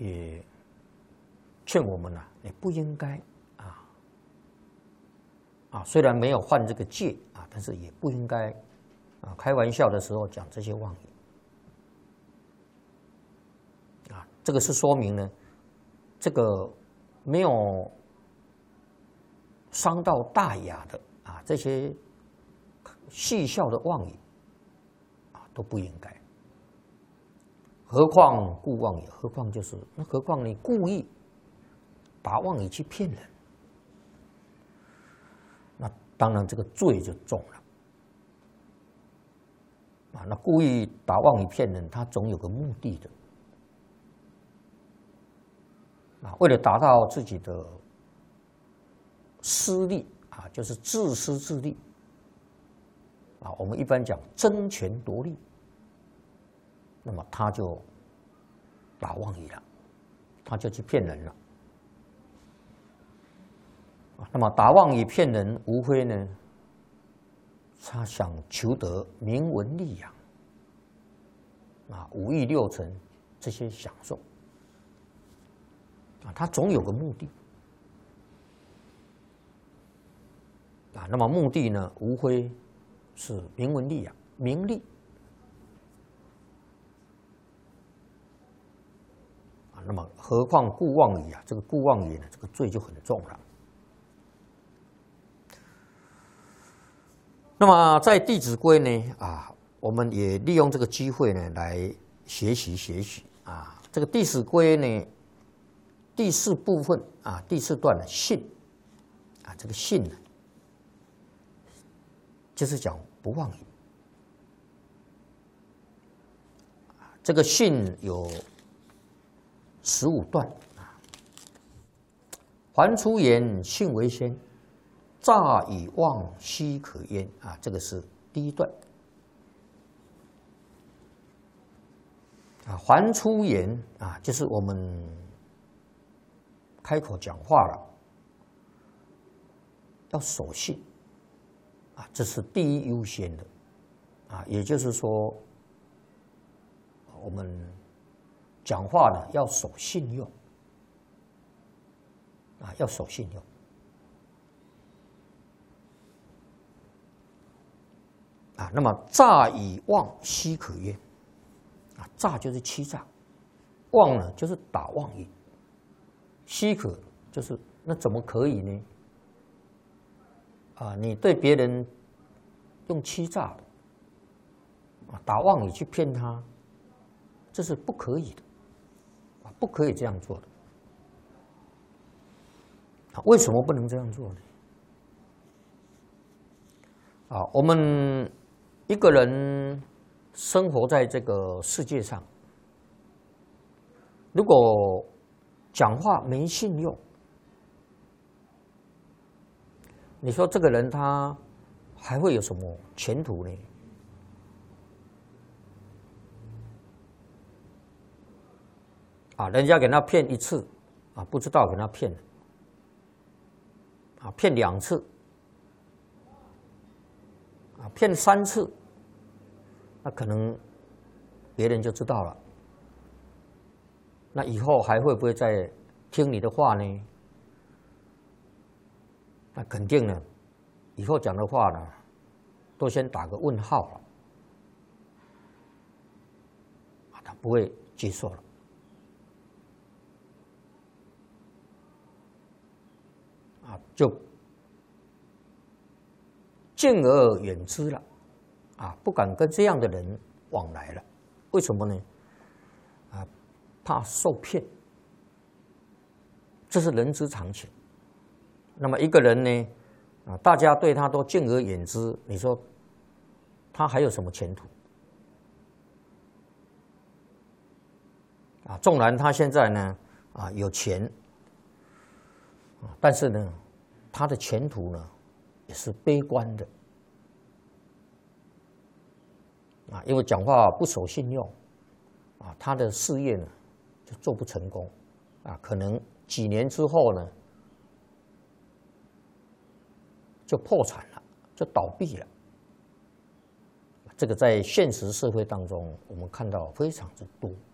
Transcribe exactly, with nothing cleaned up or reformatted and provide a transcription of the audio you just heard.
也劝我们啊，也不应该啊啊，虽然没有犯这个戒啊，但是也不应该啊，开玩笑的时候讲这些妄语啊，这个是说明呢，这个没有伤到大雅的啊，这些戏笑的妄语啊都不应该。何况故妄语，何况就是那何况你故意把妄语去骗人，那当然这个罪就重了啊。那故意把妄语骗人，他总有个目的的啊，为了达到自己的私利啊，就是自私自利啊。我们一般讲争权夺利，那么他就打妄语了，他就去骗人了。那么打妄语骗人，无非呢，他想求得名闻利养啊，五欲六尘这些享受啊，他总有个目的啊。那么目的呢，无非是名闻利养、名利啊。那么何况故妄语啊，这个故妄语呢，这个罪就很重了。那么在《弟子规》呢，啊，我们也利用这个机会呢，来学习学习啊。这个《弟子规》呢，第四部分啊，第四段的信啊，这个信呢，就是讲不妄语。这个信有十五段啊，还出言，信为先。诈以妄，奚可焉啊！这个是第一段啊。还出言啊，就是我们开口讲话了，要守信啊，这是第一优先的啊。也就是说，我们讲话呢要守信用啊，要守信用。啊，那么诈以妄，奚可焉？啊，诈就是欺诈，妄呢就是打妄语，奚可就是那怎么可以呢？啊，你对别人用欺诈的，啊，打妄语去骗他，这是不可以的，啊，不可以这样做的。啊，为什么不能这样做呢？啊，我们一个人生活在这个世界上，如果讲话没信用，你说这个人他还会有什么前途呢？啊，人家给他骗一次，啊，不知道给他骗了，啊，骗两次。啊，骗三次，那可能别人就知道了。那以后还会不会再听你的话呢？那肯定呢，以后讲的话呢，都先打个问号了，啊，他不会接受了。啊，就敬而远之了，啊，不敢跟这样的人往来了。为什么呢？啊，怕受骗，这是人之常情。那么一个人呢，啊，大家对他都敬而远之，你说他还有什么前途？啊，纵然他现在呢，啊，有钱，啊，但是呢，他的前途呢，也是悲观的。啊，因为讲话不守信用，啊，他的事业呢就做不成功，啊，可能几年之后呢就破产了，就倒闭了。这个在现实社会当中，我们看到非常之多。